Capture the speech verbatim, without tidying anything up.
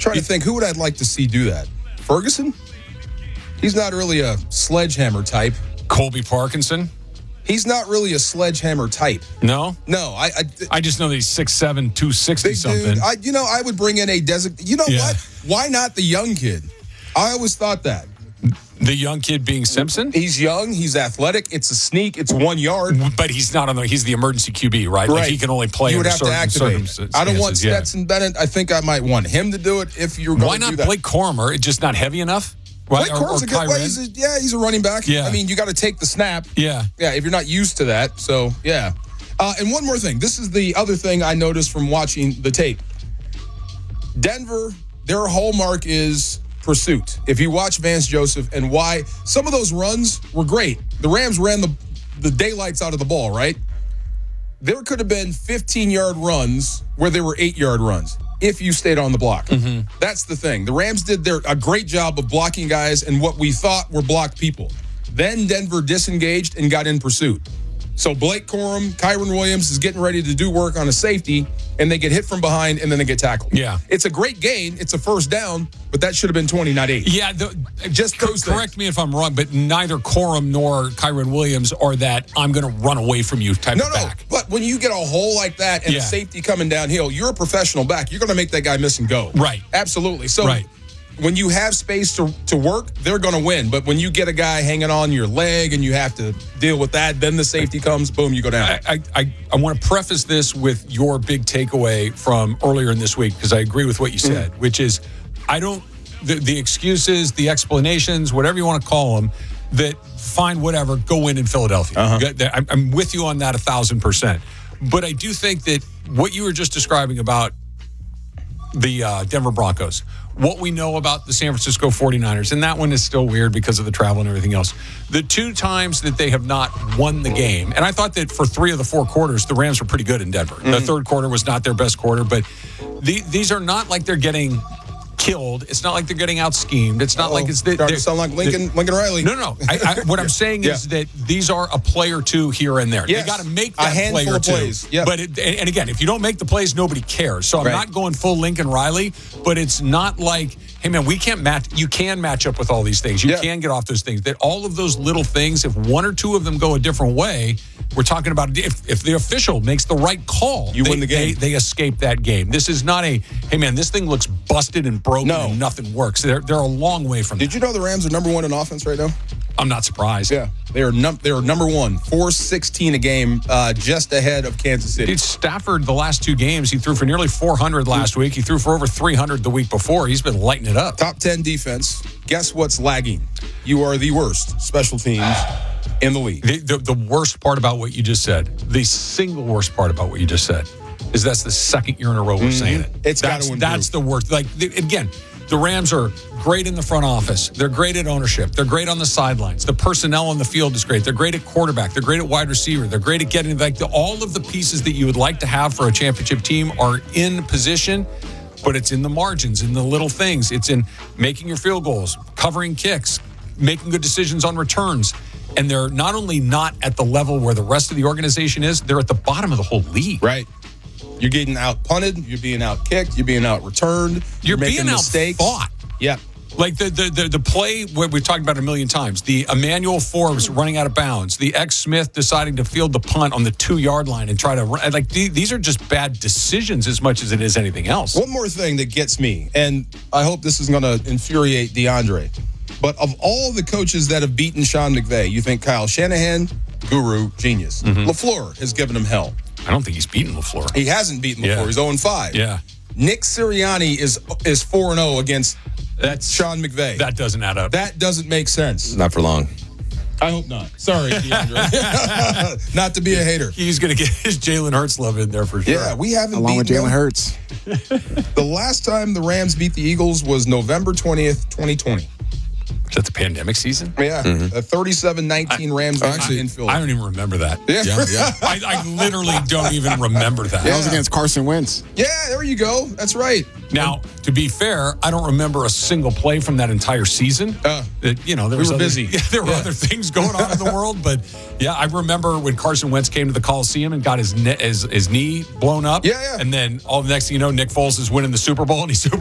Trying to think, who would I like to see do that? Ferguson? He's not really a sledgehammer type. Colby Parkinson? He's not really a sledgehammer type. No? No. I I, I just know that he's six seven, two sixty something. Dude, I, you know, I would bring in a designated. You know Yeah. what? Why not the young kid? I always thought that. The young kid being Simpson? He's young. He's athletic. It's a sneak. It's one yard. But he's not on the, he's the emergency Q B, right? Like Right. he can only play You would under have to certain activate. circumstances. I don't want yeah. Stetson Bennett. I think I might want him to do it if you're going Why to do not that. Blake Cormer? It's just not heavy enough? Right? Blake Corum's a good well, he's a, yeah, he's a running back. Yeah. I mean, you got to take the snap. Yeah. Yeah, if you're not used to that. So, yeah. Uh, and one more thing. This is the other thing I noticed from watching the tape. Denver, their hallmark is pursuit. If you watch Vance Joseph and why some of those runs were great. The Rams ran the, the daylights out of the ball, right? There could have been fifteen-yard runs where there were eight-yard runs if you stayed on the block. Mm-hmm. That's the thing. The Rams did their a great job of blocking guys and what we thought were blocked people. Then Denver disengaged and got in pursuit. So Blake Corum, Kyron Williams is getting ready to do work on a safety, and they get hit from behind, and then they get tackled. Yeah. It's a great gain. It's a first down, but that should have been twenty, not eight. Yeah, the, Just cor- those correct things. me if I'm wrong, but neither Corum nor Kyron Williams are that I'm going to run away from you type No, of no. back. But when you get a hole like that and Yeah. a safety coming downhill, you're a professional back. You're going to make that guy miss and go. Right. Absolutely. So Right. when you have space to, to work, they're going to win. But when you get a guy hanging on your leg and you have to deal with that, then the safety comes, boom, you go down. I, I, I want to preface this with your big takeaway from earlier in this week, because I agree with what you said, mm. which is I don't, the, the excuses, the explanations, whatever you want to call them, that fine, whatever, go win in Philadelphia. Uh-huh. I'm, I'm with you on that a thousand percent. But I do think that what you were just describing about the uh, Denver Broncos, what we know about the San Francisco forty-niners, and that one is still weird because of the travel and everything else. The two times that they have not won the game, and I thought that for three of the four quarters, the Rams were pretty good in Denver. Mm-hmm. The third quarter was not their best quarter, but the, these are not like they're getting killed. It's not like they're getting out schemed. It's not Uh-oh. like it's the, starting to sound like Lincoln Lincoln Riley. No, no. I, I, what I'm saying Yeah. is that these are a play or two here and there. Yes. They got to make A that handful play or of two. plays. Yep. But it, and, and again, if you don't make the plays, nobody cares. So I'm Right. not going full Lincoln Riley, but it's not like, hey man, we can't match. You can match up with all these things. You Yeah. can get off those things. That all of those little things, if one or two of them go a different way, we're talking about if, if the official makes the right call, You they, win the game. They, they escape that game. This is not a, hey man, this thing looks busted and broken No. and nothing works. They're they're a long way from Did that. you know the Rams are number one in offense right now? I'm not surprised. Yeah. They are num- they are number one, four sixteen a game, uh, just ahead of Kansas City. Dude, Stafford, the last two games, he threw for nearly four hundred last week. He threw for over three hundred the week before. He's been lighting it up. Top ten defense. Guess what's lagging? You are the worst special teams in the league. The, the, the worst part about what you just said, the single worst part about what you just said, is that's the second year in a row we're saying it. It's gotta that's, improve. that's the worst. Like, the, again, the Rams are great in the front office. They're great at ownership. They're great on the sidelines. The personnel on the field is great. They're great at quarterback. They're great at wide receiver. They're great at getting, like, the, all of the pieces that you would like to have for a championship team are in position, but it's in the margins, in the little things. It's in making your field goals, covering kicks, making good decisions on returns. And they're not only not at the level where the rest of the organization is, they're at the bottom of the whole league. Right. You're getting out punted. You're being out kicked. You're being out returned. You're, You're making being mistakes. out fought. Yeah. Like the, the the the play what we've talked about a million times, the Emmanuel Forbes running out of bounds, the X Smith deciding to field the punt on the two yard line and try to run. Like the, these are just bad decisions as much as it is anything else. One more thing that gets me, and I hope this is going to infuriate DeAndre, but of all the coaches that have beaten Sean McVay, you think Kyle Shanahan, guru, genius. Mm-hmm. LaFleur has given him hell. I don't think he's beaten LaFleur. He hasn't beaten Yeah. LaFleur. He's oh and five. Yeah, Nick Sirianni is is four and oh against that's Sean McVay. That doesn't add up. That doesn't make sense. Not for long. I hope not. Sorry, DeAndre. Not to be a hater. He's going to get his Jalen Hurts love in there for sure. Yeah, we haven't Along with beaten Jalen them. Hurts. The last time the Rams beat the Eagles was November twentieth, twenty twenty. Is that the pandemic season? Yeah, a thirty-seven nineteen Rams I, victory in Philly. I don't even remember that. Yeah. Yeah, yeah. I, I literally don't even remember that. That was against Carson Wentz. Yeah, there you go. That's right. Now, to be fair, I don't remember a single play from that entire season. Uh, It- you know, there we was were other, busy. Yeah, there were Yeah. other things going on in the world, but yeah, I remember when Carson Wentz came to the Coliseum and got his ne- his, his knee blown up. Yeah, yeah. And then all the next thing you know, Nick Foles is winning the Super Bowl and he's Super